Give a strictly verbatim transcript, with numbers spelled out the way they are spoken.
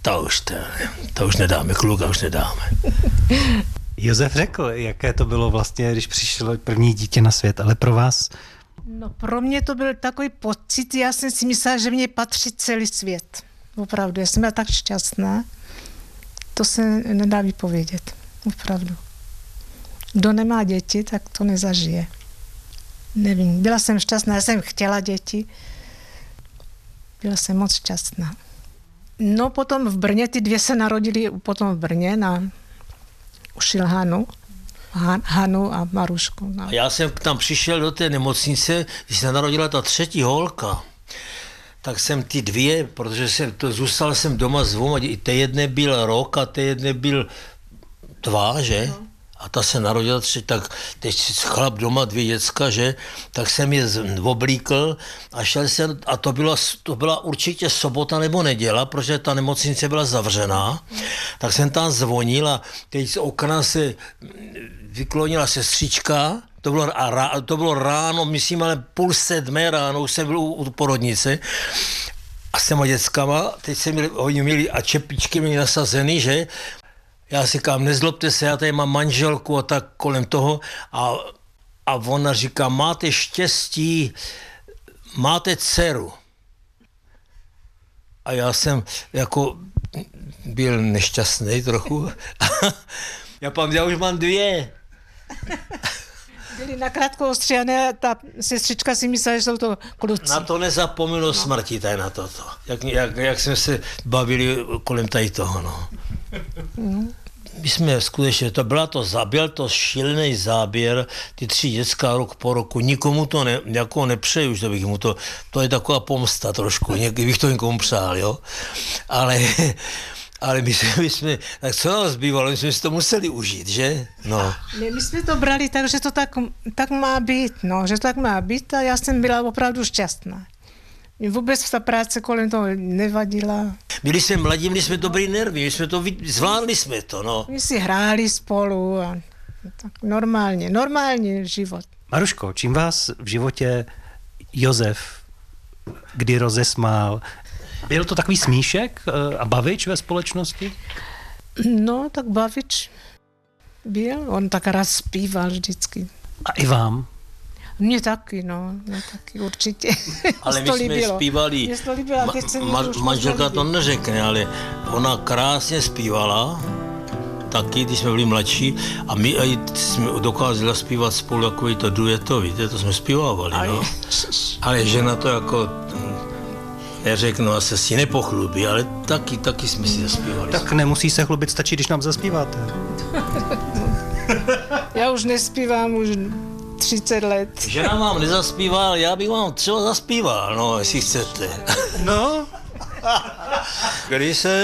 To už, to, to už nedáme, kluka už nedáme. Josef řekl, jaké to bylo vlastně, když přišlo první dítě na svět, ale pro vás? No pro mě to byl takový pocit, já jsem si myslela, že mě patří celý svět. Opravdu, já jsem byla tak šťastná. To se nedá vypovědět, opravdu. Kdo nemá děti, tak to nezažije. Nevím, byla jsem šťastná, já jsem chtěla děti. Byla jsem moc šťastná. No potom v Brně, ty dvě se narodily potom v Brně na u Šilhanu. Han, Hanu a Marušku. No. A já jsem tam přišel do té nemocnice, když se narodila ta třetí holka, tak jsem ty dvě, protože jsem, to zůstal jsem doma s dvouma, té jedné byl rok a té jedné byl dva, že? No. A ta se narodila tři, tak teď chlap doma, dvě děcka, že? Tak jsem je oblíkl a šel jsem, a to byla, to byla určitě sobota nebo neděla, protože ta nemocnice byla zavřená, tak jsem tam zvonil a teď z okna se vyklonila sestřička, to bylo, a rá, to bylo ráno, myslím, ale půl sedmé ráno, už jsem byl u, u porodnice, a s těma dětskama, teď jsem měli, oni měli a čepičky měli nasazeny, že? Já si říkám, nezlobte se, já tady mám manželku a tak kolem toho a, a ona říká, máte štěstí, máte dceru. A já jsem jako byl nešťastný trochu. já pám, já už mám dvě. Byli nakrátko ostříhané, ta sestřička si myslela, že jsou to kluci. Na to nezapomenu no. Smrti, tady na toto. Jak, jak, jak jsme se bavili kolem tady toho, no. Mm. My jsme skutečně, to byla to, byl to šílený záběr, ty tři dětská rok po roku, nikomu to ne, jako nepřeju, že bych mu to, to je taková pomsta trošku, někdy bych to někomu přál, jo. Ale, ale my jsme, my jsme, tak co nás zbývalo, my jsme si to museli užít, že? No. Ne, my jsme to brali tak, že to tak, tak má být, no, že to tak má být a já jsem byla opravdu šťastná. Mě vůbec ta práce kolem toho nevadila. Byli jsme mladí, měli jsme dobrý nervy, my jsme to, zvládli jsme to, no. My si hráli spolu a tak normálně, normálně život. Maruško, čím vás v životě Josef kdy rozesmál? Byl to takový smíšek a bavič ve společnosti? No, tak bavič byl, on tak rád zpíval vždycky. A i vám? Mně taky, no, mě taky určitě. Ale my jsme zpívali, líbilo, ma, ma, manželka to neřekne, ale ona krásně zpívala, taky, když jsme byli mladší, a my aj jsme dokázali zpívat spolu takový to dueto, víte, to jsme zpívávali, no. Ale žena to jako, neřeknu, a se si nepochlubí, ale taky, taky jsme si zaspívali. Tak nemusí se chlubit, stačí, když nám zaspíváte. Já už nespívám, už třicet let. Žena vám nezaspíval, já bych vám třeba zaspíval, no, jestli chcete. No. Když se